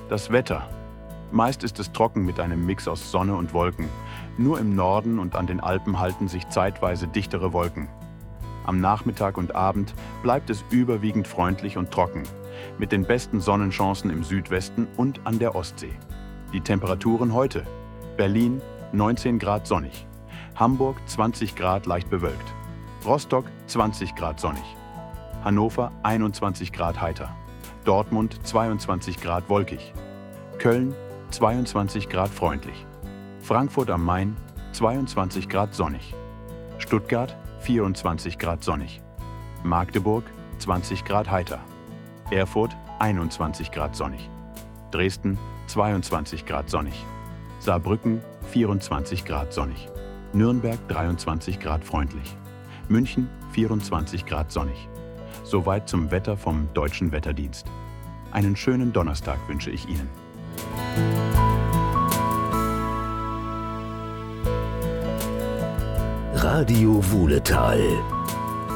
Das Wetter. Meist ist es trocken mit einem Mix aus Sonne und Wolken. Nur im Norden und an den Alpen halten sich zeitweise dichtere Wolken. Am Nachmittag und Abend bleibt es überwiegend freundlich und trocken, mit den besten Sonnenchancen im Südwesten und an der Ostsee. Die Temperaturen heute: Berlin 19 Grad sonnig, Hamburg 20 Grad leicht bewölkt, Rostock 20 Grad sonnig, Hannover 21 Grad heiter, Dortmund 22 Grad wolkig, Köln 22 Grad freundlich, Frankfurt am Main 22 Grad sonnig, Stuttgart 24 Grad sonnig, Magdeburg 20 Grad heiter, Erfurt 21 Grad sonnig, Dresden 22 Grad sonnig, Saarbrücken 24 Grad sonnig, Nürnberg 23 Grad freundlich, München 24 Grad sonnig. Soweit zum Wetter vom Deutschen Wetterdienst. Einen schönen Donnerstag wünsche ich Ihnen. Radio Wuhletal